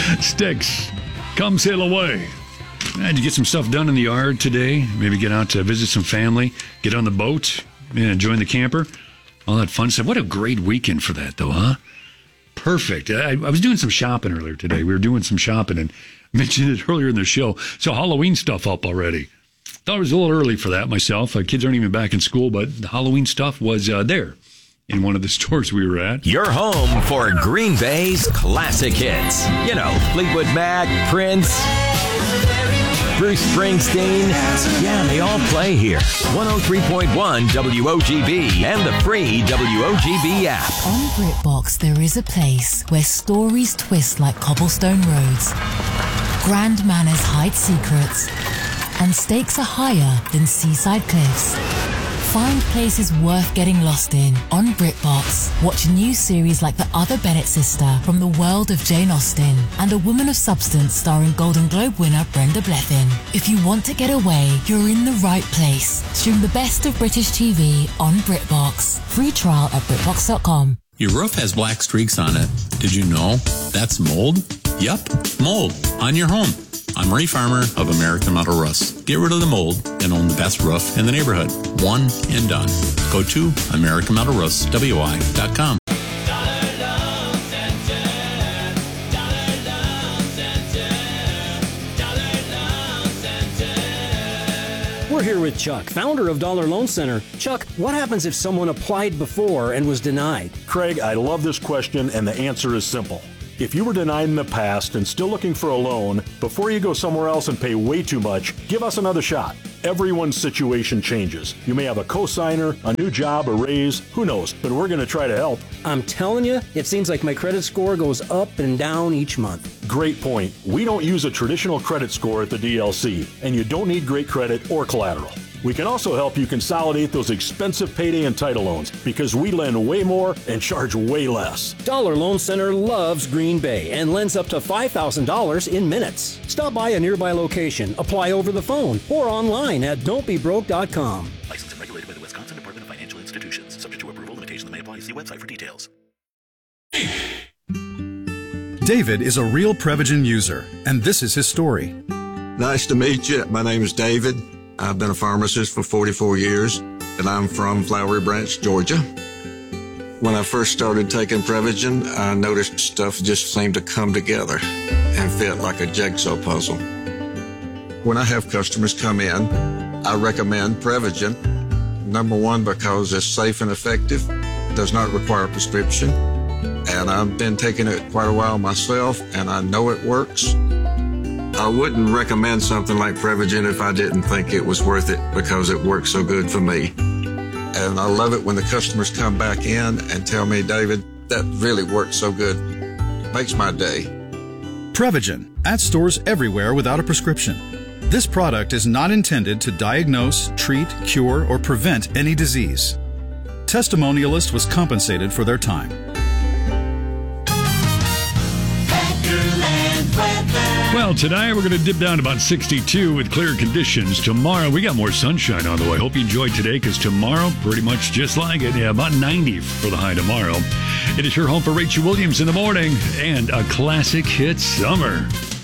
Sticks, come sail away. Did you get some stuff done in the yard today? Maybe get out to visit some family, get on the boat, join the camper, all that fun stuff. What a great weekend for that, though, huh? Perfect. I was doing some shopping earlier today. We were doing some shopping and mentioned it earlier in the show. So Halloween stuff up already. Thought it was a little early for that myself. Kids aren't even back in school, but the Halloween stuff was there in one of the stores we were at. Your home for Green Bay's classic hits. You know, Fleetwood Mac, Prince, Bruce Springsteen. Yeah, they all play here. 103.1 WOGB and the free WOGB app. On BritBox, there is a place where stories twist like cobblestone roads, grand manners hide secrets, and stakes are higher than seaside cliffs. Find places worth getting lost in on BritBox. Watch new series like The Other Bennett Sister from the world of Jane Austen and A Woman of Substance starring Golden Globe winner Brenda Blethyn. If you want to get away, you're in the right place. Stream the best of British TV on BritBox. Free trial at BritBox.com. Your roof has black streaks on it. Did you know that's mold? Yep, mold on your home. I'm Ray Farmer of American Metal Roofs. Get rid of the mold and own the best roof in the neighborhood. One and done. Go to AmericanMetalRoofsWI.com. We're here with Chuck, founder of Dollar Loan Center. Chuck, what happens if someone applied before and was denied? Craig, I love this question, and the answer is simple. If you were denied in the past and still looking for a loan, before you go somewhere else and pay way too much, give us another shot. Everyone's situation changes. You may have a cosigner, a new job, a raise, who knows, but we're going to try to help. I'm telling you, it seems like my credit score goes up and down each month. Great point. We don't use a traditional credit score at the DLC, and you don't need great credit or collateral. We can also help you consolidate those expensive payday and title loans because we lend way more and charge way less. Dollar Loan Center loves Green Bay and lends up to $5,000 in minutes. Stop by a nearby location, apply over the phone, or online at don'tbebroke.com. Licensed and regulated by the Wisconsin Department of Financial Institutions. Subject to approval, limitations may apply. See website for details. David is a real Prevagen user, and this is his story. Nice to meet you. My name is David. I've been a pharmacist for 44 years, and I'm from Flowery Branch, Georgia. When I first started taking Prevagen, I noticed stuff just seemed to come together and fit like a jigsaw puzzle. When I have customers come in, I recommend Prevagen. Number one, because it's safe and effective, does not require a prescription, and I've been taking it quite a while myself, and I know it works. I wouldn't recommend something like Prevagen if I didn't think it was worth it because it works so good for me. And I love it when the customers come back in and tell me, David, that really worked so good. Makes my day. Prevagen, at stores everywhere without a prescription. This product is not intended to diagnose, treat, cure, or prevent any disease. Testimonialist was compensated for their time. Well, tonight we're going to dip down to about 62 with clear conditions. Tomorrow, we got more sunshine on the way. Hope you enjoyed today because tomorrow, pretty much just like it. Yeah, about 90 for the high tomorrow. It is your home for Rachel Williams in the morning and a classic hit summer.